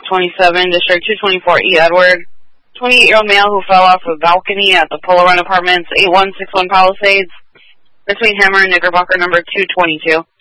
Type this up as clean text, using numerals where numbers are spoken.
27, District 224, E. Edward. 28-year-old male who fell off a balcony at the Polo Run Apartments, 8161 Palisades, between Hammer and Knickerbocker, number 222.